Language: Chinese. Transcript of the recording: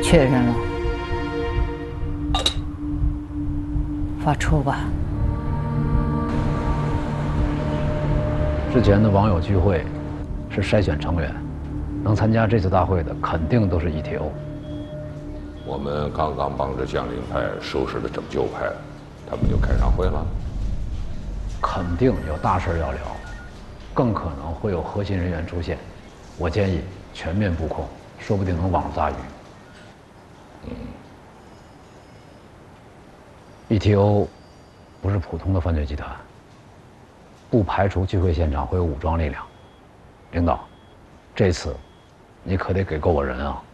确认了，发出吧。 之前的网友聚会是筛选成员，能参加这次大会的肯定都是 ETO。 我们刚刚帮着降临派收拾了拯救派，他们就开上会了。 肯定有大事要聊，更可能会有核心人员出现。我建议全面布控，说不定能网子大鱼。ETO 不是普通的犯罪集团。不排除聚会现场会有武装力量。领导，这次你可得给够我人啊！